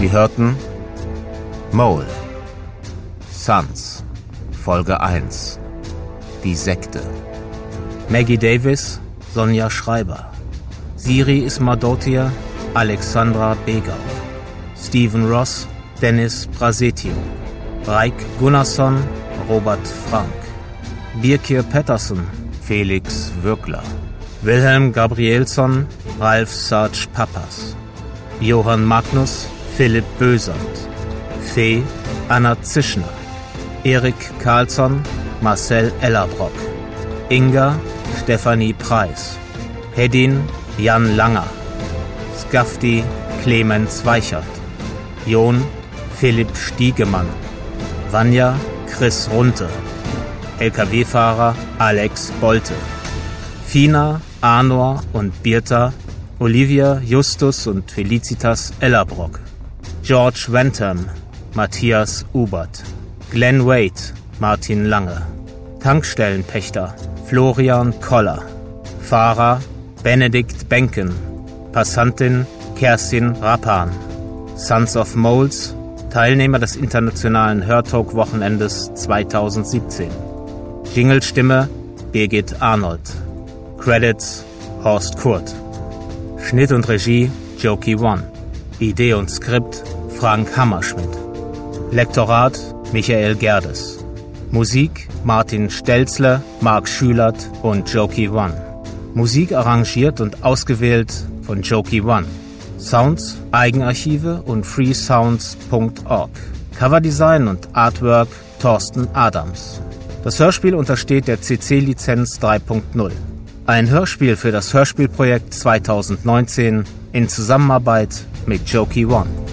Sie hörten Mole, Sons, Folge 1, Die Sekte. Maggie Davis, Sonja Schreiber. Siri Ismadotia, Alexandra Begau. Stephen Ross, Dennis Brasetio. Raik Gunnarsson, Robert Frank. Birkir Pettersen, Felix Würgler. Wilhelm Gabrielsson, Ralf Sarge Pappas. Johann Magnus, Philipp Bösand. Fee, Anna Zischner. Erik Karlsson, Marcel Ellerbrock. Inga, Stefanie Preis. Hedin, Jan Langer. Skafti, Clemens Weichert. Jon, Philipp Stiegemann. Vanja, Chris Runte. LKW-Fahrer Alex Bolte. Fina, Arnor und Birta, Olivia, Justus und Felicitas Ellerbrock. George Wentham, Matthias Ubert. Glenn Wade, Martin Lange. Tankstellenpächter Florian Koller. Fahrer Benedikt Benken. Passantin Kerstin Rappan. Sons of Moles, Teilnehmer des internationalen Hörtalk-Wochenendes 2017. Jinglestimme Birgit Arnold. Credits Horst Kurt. Schnitt und Regie Jokey One. Idee und Skript Frank Hammerschmidt. Lektorat Michael Gerdes. Musik Martin Stelzle, Marc Schülert und Jokey One. Musik arrangiert und ausgewählt von Jokey One. Sounds, Eigenarchive und freesounds.org. Coverdesign und Artwork Thorsten Adams. Das Hörspiel untersteht der CC-Lizenz 3.0. Ein Hörspiel für das Hörspielprojekt 2019 in Zusammenarbeit mit Jokey One.